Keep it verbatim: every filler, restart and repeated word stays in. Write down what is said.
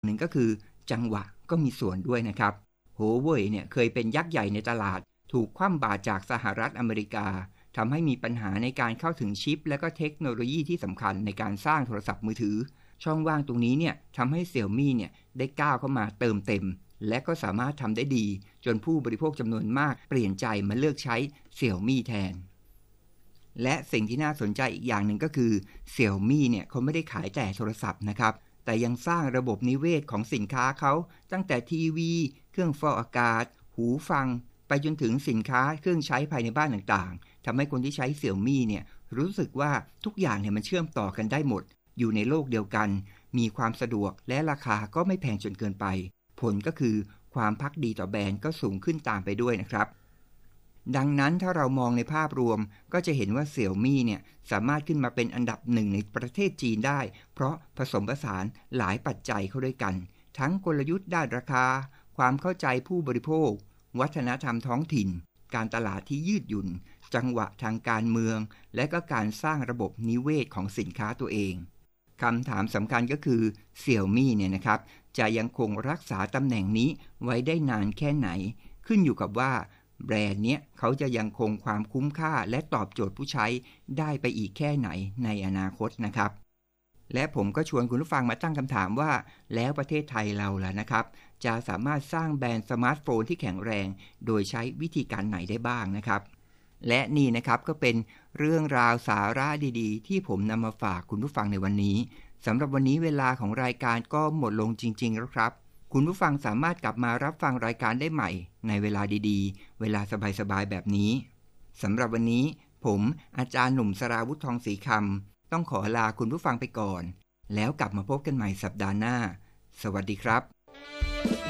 หนึ่งก็คือจังหวะก็มีส่วนด้วยนะครับโฮเว่ยเนี่ยเคยเป็นยักษ์ใหญ่ในตลาดถูกคว่ำบาตรจากสหรัฐอเมริกาทำให้มีปัญหาในการเข้าถึงชิปและก็เทคโนโลยีที่สำคัญในการสร้างโทรศัพท์มือถือช่องว่างตรงนี้เนี่ยทำให้ Xiaomi เนี่ยได้ก้าวเข้ามาเติมเต็มและก็สามารถทำได้ดีจนผู้บริโภคจำนวนมากเปลี่ยนใจมาเลือกใช้ Xiaomi แทนและสิ่งที่น่าสนใจอีกอย่างหนึ่งก็คือ Xiaomi เนี่ยเขาไม่ได้ขายแต่โทรศัพท์นะครับแต่ยังสร้างระบบนิเวศของสินค้าเขาตั้งแต่ทีวีเครื่องฟอกอากาศหูฟังไปจนถึงสินค้าเครื่องใช้ภายในบ้านต่างๆทำให้คนที่ใช้ Xiaomi เนี่ยรู้สึกว่าทุกอย่างเนี่ยมันเชื่อมต่อกันได้หมดอยู่ในโลกเดียวกันมีความสะดวกและราคาก็ไม่แพงจนเกินไปผลก็คือความภักดีต่อแบรนด์ก็สูงขึ้นตามไปด้วยนะครับดังนั้นถ้าเรามองในภาพรวมก็จะเห็นว่า Xiaomi เนี่ยสามารถขึ้นมาเป็นอันดับหนึ่งในประเทศจีนได้เพราะผสมผสานหลายปัจจัยเข้าด้วยกันทั้งกลยุทธ์ด้านราคาความเข้าใจผู้บริโภควัฒนธรรมท้องถิ่นการตลาดที่ยืดหยุ่นจังหวะทางการเมืองและก็การสร้างระบบนิเวศของสินค้าตัวเองคำถามสำคัญก็คือ Xiaomi เนี่ยนะครับจะยังคงรักษาตำแหน่งนี้ไว้ได้นานแค่ไหนขึ้นอยู่กับว่าแบรนด์เนี้ยเขาจะยังคงความคุ้มค่าและตอบโจทย์ผู้ใช้ได้ไปอีกแค่ไหนในอนาคตนะครับและผมก็ชวนคุณผู้ฟังมาตั้งคำถามว่าแล้วประเทศไทยเราล่ะนะครับจะสามารถสร้างแบรนด์สมาร์ทโฟนที่แข็งแรงโดยใช้วิธีการไหนได้บ้างนะครับและนี่นะครับก็เป็นเรื่องราวสาระดีๆที่ผมนำมาฝากคุณผู้ฟังในวันนี้สำหรับวันนี้เวลาของรายการก็หมดลงจริงๆแล้วครับคุณผู้ฟังสามารถกลับมารับฟังรายการได้ใหม่ในเวลาดีๆเวลาสบายๆแบบนี้สำหรับวันนี้ผมอาจารย์หนุ่มสราวุธทองศรีคำต้องขอลาคุณผู้ฟังไปก่อนแล้วกลับมาพบกันใหม่สัปดาห์หน้าสวัสดีครับ